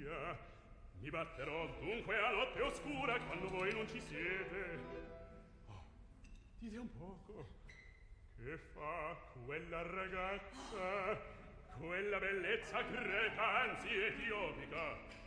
via. Mi batterò dunque a notte oscura quando voi non ci siete. Oh, dite un poco, che fa quella ragazza, quella bellezza greca, anzi etiopica?